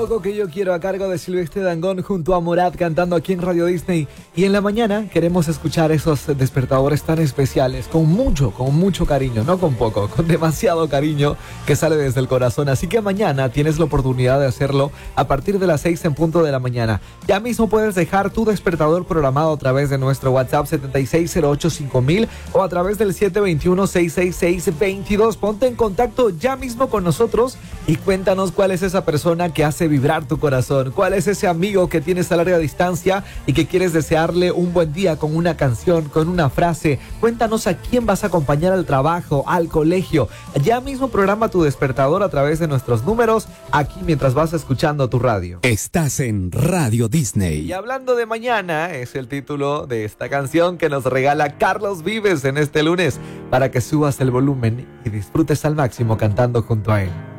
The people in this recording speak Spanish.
poco que yo quiero, a cargo de Silvestre Dangond junto a Morat, cantando aquí en Radio Disney. Y en la mañana queremos escuchar esos despertadores tan especiales, con mucho cariño, no con poco, con demasiado cariño que sale desde el corazón. Así que mañana tienes la oportunidad de hacerlo a partir de las 6 en punto de la mañana. Ya mismo puedes dejar tu despertador programado a través de nuestro WhatsApp 76085000 o a través del 721-666-22. Ponte en contacto ya mismo con nosotros y cuéntanos cuál es esa persona que hace vibrar tu corazón, cuál es ese amigo que tienes a larga distancia y que quieres desearle un buen día con una canción, con una frase. Cuéntanos a quién vas a acompañar al trabajo, al colegio. Ya mismo programa tu despertador a través de nuestros números aquí mientras vas escuchando tu radio. Estás en Radio Disney. Y hablando de mañana es el título de esta canción que nos regala Carlos Vives en este lunes, para que subas el volumen y disfrutes al máximo cantando junto a él.